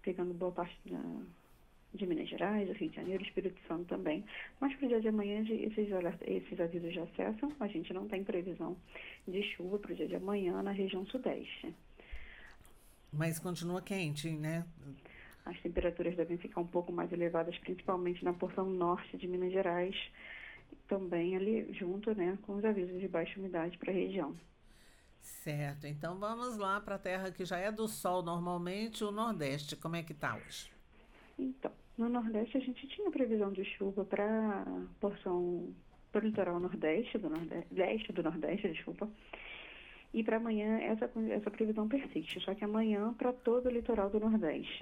pegando boa parte de Minas Gerais, do Rio de Janeiro, Espírito Santo também. Mas para o dia de amanhã, esses avisos já cessam. A gente não tem previsão de chuva para o dia de amanhã na região sudeste. Mas continua quente, né? As temperaturas devem ficar um pouco mais elevadas, principalmente na porção norte de Minas Gerais, também ali junto, né, com os avisos de baixa umidade para a região. Certo, então vamos lá para a terra que já é do sol normalmente, o Nordeste. Como é que está hoje? Então, no Nordeste a gente tinha previsão de chuva para porção para o litoral leste do Nordeste, desculpa. E para amanhã essa previsão persiste, só que amanhã para todo o litoral do Nordeste.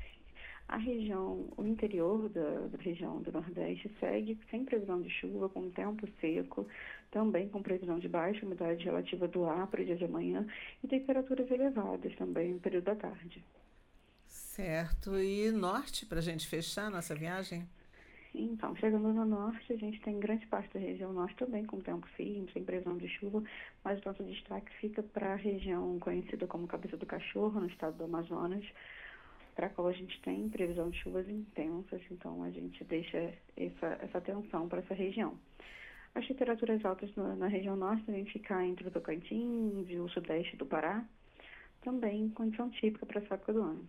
O interior da região do Nordeste segue sem previsão de chuva, com tempo seco, também com previsão de baixa umidade relativa do ar para o dia de amanhã e temperaturas elevadas também no período da tarde. Certo, e norte, para a gente fechar nossa viagem? Então, chegando no norte, a gente tem grande parte da região norte também com tempo firme, sem previsão de chuva, mas o nosso destaque fica para a região conhecida como Cabeça do Cachorro, no estado do Amazonas, para a qual a gente tem previsão de chuvas intensas, então a gente deixa essa atenção para essa região. As temperaturas altas na região norte devem ficar entre o Tocantins e o sudeste do Pará, também condição típica para essa época do ano.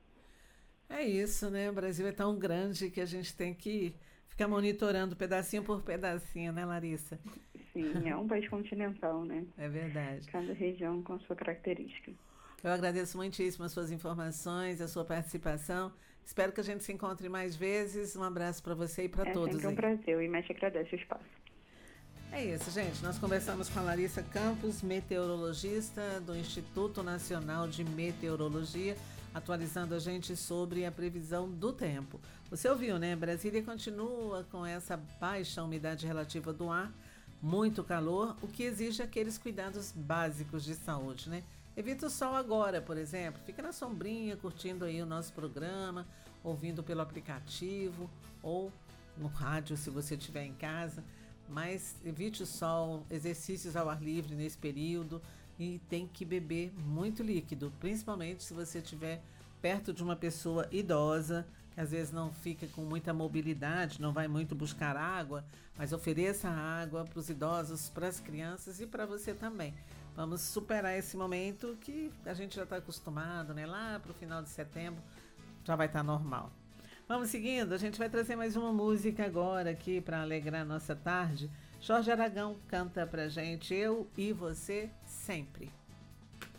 É isso, né? O Brasil é tão grande que a gente tem que ficar monitorando pedacinho por pedacinho, né, Larissa? Sim, é um país continental, né? É verdade. Cada região com a sua característica. Eu agradeço muitíssimo as suas informações, a sua participação. Espero que a gente se encontre mais vezes. Um abraço para você e para todos. É sempre um prazer. O IMET agradece o espaço. É isso, gente. Nós conversamos com a Larissa Campos, meteorologista do Instituto Nacional de Meteorologia, atualizando a gente sobre a previsão do tempo. Você ouviu, né? Brasília continua com essa baixa umidade relativa do ar, muito calor, o que exige aqueles cuidados básicos de saúde, né? Evita o sol agora, por exemplo. Fica na sombrinha, curtindo aí o nosso programa, ouvindo pelo aplicativo ou no rádio, se você estiver em casa. Mas evite o sol, exercícios ao ar livre nesse período e tem que beber muito líquido, principalmente se você estiver perto de uma pessoa idosa, que às vezes não fica com muita mobilidade, não vai muito buscar água, mas ofereça água para os idosos, para as crianças e para você também. Vamos superar esse momento que a gente já está acostumado, né? Lá para o final de setembro já vai estar normal. Vamos seguindo, a gente vai trazer mais uma música agora aqui para alegrar nossa tarde. Jorge Aragão canta pra gente Eu e Você Sempre.